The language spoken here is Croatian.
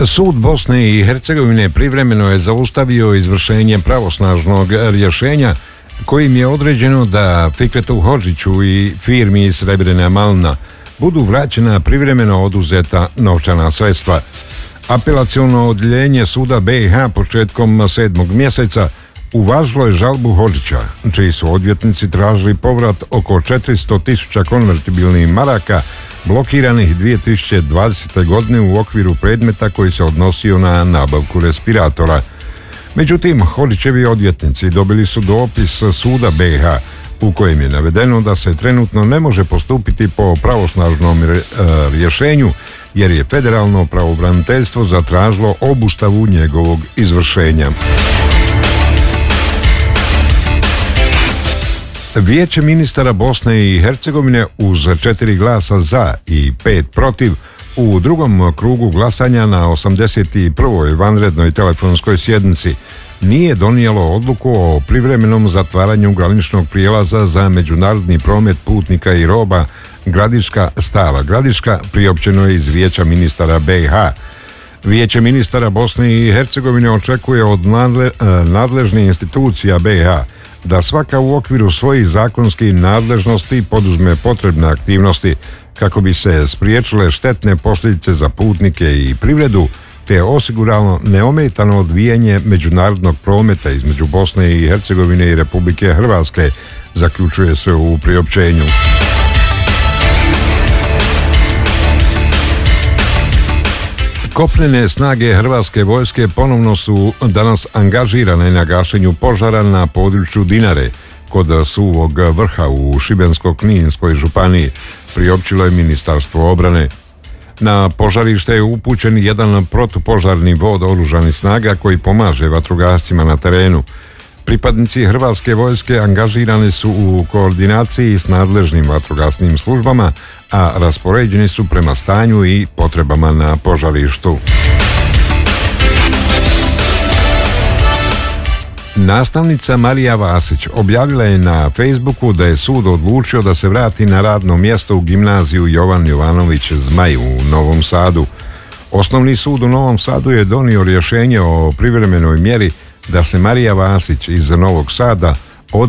Sud Bosne i Hercegovine privremeno je zaustavio izvršenje pravosnažnog rješenja kojim je određeno da Fikretu Hodžiću i firmi Srebrena Malna budu vraćena privremeno oduzeta novčana sredstva. Apelaciono odjeljenje suda BiH početkom 7. mjeseca uvažilo je žalbu Hodžića, čiji su odvjetnici tražili povrat oko 400.000 konvertibilnih maraka blokiranih 2020. godine u okviru predmeta koji se odnosio na nabavku respiratora. Međutim, Hodžićevi odvjetnici dobili su dopis suda BiH u kojem je navedeno da se trenutno ne može postupiti po pravosnažnom rješenju jer je federalno pravobraniteljstvo zatražilo obustavu njegovog izvršenja. Vijeće ministara Bosne i Hercegovine uz 4 glasa za i 5 protiv u drugom krugu glasanja na 81. vanrednoj telefonskoj sjednici nije donijelo odluku o privremenom zatvaranju graničnog prijelaza za međunarodni promet putnika i roba Gradiška-Stara Gradiška, priopćeno je iz Vijeća ministara BiH. Vijeće ministara Bosne i Hercegovine očekuje od nadležnih institucija BiH da svaka u okviru svojih zakonskih nadležnosti poduzme potrebne aktivnosti kako bi se spriječile štetne posljedice za putnike i privredu, te osiguralo neometano odvijanje međunarodnog prometa između Bosne i Hercegovine i Republike Hrvatske, zaključuje se u priopćenju. Kopnene snage Hrvatske vojske ponovno su danas angažirane na gašenju požara na području Dinare kod Suvog vrha u Šibensko-kninskoj županiji, priopćilo je Ministarstvo obrane. Na požarište je upućen jedan protupožarni vod oružanih snaga koji pomaže vatrogascima na terenu. Pripadnici Hrvatske vojske angažirani su u koordinaciji s nadležnim vatrogasnim službama, a raspoređeni su prema stanju i potrebama na požarištu. Nastavnica Marija Vasić objavila je na Facebooku da je sud odlučio da se vrati na radno mjesto u gimnaziju Jovan Jovanović Zmaj u Novom Sadu. Osnovni sud u Novom Sadu je donio rješenje o privremenoj mjeri da se Marija Vasić iz Novog Sada